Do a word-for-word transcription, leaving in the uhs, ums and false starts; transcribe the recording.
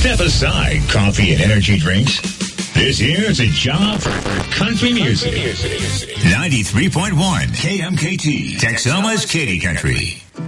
Step aside coffee and energy drinks. This here's a job for country music. ninety-three point one K M K T, Texoma's Katy Country.